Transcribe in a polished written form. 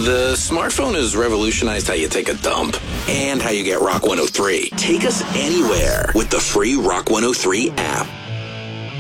The smartphone has revolutionized how you take a dump and how you get Rock 103. Take us anywhere with the free Rock 103 app.